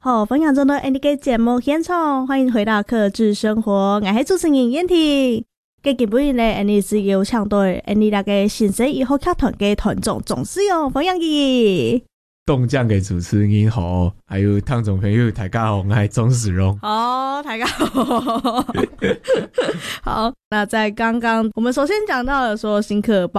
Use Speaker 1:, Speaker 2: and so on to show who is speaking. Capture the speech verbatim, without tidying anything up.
Speaker 1: 好，分享中的 Andy 嘅节目现场，欢迎回到客制生活，我是主持人燕婷。嘅基本咧 ，Andy 是有唱队 ，Andy 那个新生以后剧团嘅团长总是用分享嘅。
Speaker 2: 动将嘅主持人好，还有听众朋友大家好，我是钟世荣。
Speaker 1: 好，大家好。好，那在刚刚我们首先讲到了说新课